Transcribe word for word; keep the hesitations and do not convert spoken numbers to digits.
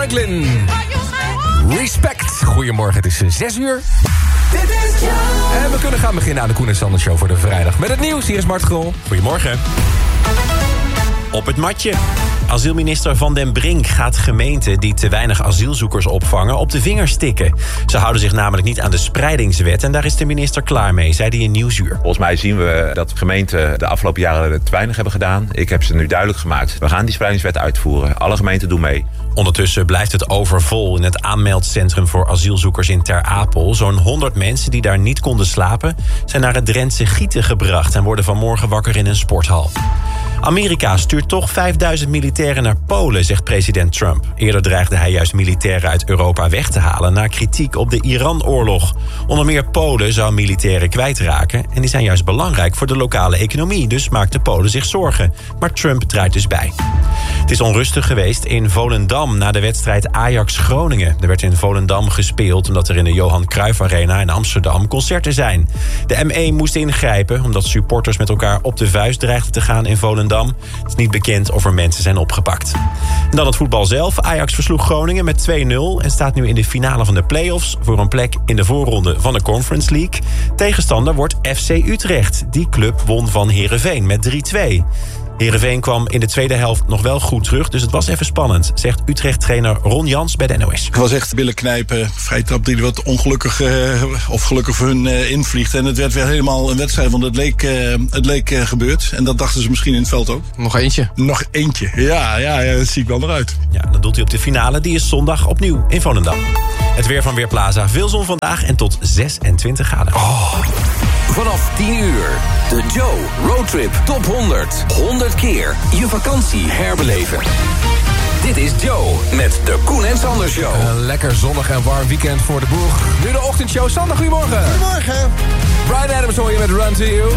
Franklin. Respect. Goedemorgen, het is zes uur. En we kunnen gaan beginnen aan de Koen en Sander Show voor de vrijdag. Met het nieuws, hier is Mart Grol. Goedemorgen. Op het matje. Asielminister Van den Brink gaat gemeenten die te weinig asielzoekers opvangen op de vingers tikken. Ze houden zich namelijk niet aan de spreidingswet en daar is de minister klaar mee, zei hij in Nieuwsuur. Volgens mij zien we dat gemeenten de afgelopen jaren te weinig hebben gedaan. Ik heb ze nu duidelijk gemaakt. We gaan die spreidingswet uitvoeren. Alle gemeenten doen mee. Ondertussen blijft het overvol in het aanmeldcentrum voor asielzoekers in Ter Apel. Zo'n honderd mensen die daar niet konden slapen zijn naar het Drentse Gieten gebracht en worden vanmorgen wakker in een sporthal. Amerika stuurt toch vijfduizend militairen naar Polen, zegt president Trump. Eerder dreigde hij juist militairen uit Europa weg te halen na kritiek op de Iran-oorlog. Onder meer Polen zou militairen kwijtraken en die zijn juist belangrijk voor de lokale economie. Dus maakt de Polen zich zorgen. Maar Trump draait dus bij. Het is onrustig geweest in Volendam na de wedstrijd Ajax-Groningen. Er werd in Volendam gespeeld omdat er in de Johan Cruijff Arena in Amsterdam concerten zijn. De M één moest ingrijpen omdat supporters met elkaar op de vuist dreigden te gaan in Volendam. Het is niet bekend of er mensen zijn opgepakt. En dan het voetbal zelf. Ajax versloeg Groningen met twee nul en staat nu in de finale van de play-offs voor een plek in de voorronde van de Conference League. Tegenstander wordt F C Utrecht. Die club won van Heerenveen met drie twee. Heerenveen kwam in de tweede helft nog wel goed terug, dus het was even spannend, zegt Utrecht-trainer Ron Jans bij de N O S. Het was echt billen knijpen, vrije trap die wat ongelukkig uh, of gelukkig voor hun uh, invliegt. En het werd weer helemaal een wedstrijd, want het leek, uh, het leek uh, gebeurd. En dat dachten ze misschien in het veld ook. Nog eentje. Nog eentje, ja, ja, ja, dat zie ik wel nog uit. Ja, dan doelt hij op de finale, die is zondag opnieuw in Volendam. Het weer van Weerplaza, veel zon vandaag en tot zesentwintig graden. Oh. Vanaf tien uur, de Joe Roadtrip Top honderd. honderd keer je vakantie herbeleven. Dit is Joe met de Koen en Sander Show. Een lekker zonnig en warm weekend voor de boeg. Nu de ochtendshow. Sander, goedemorgen. Goedemorgen. Bryan Adams hoor je met Run To You.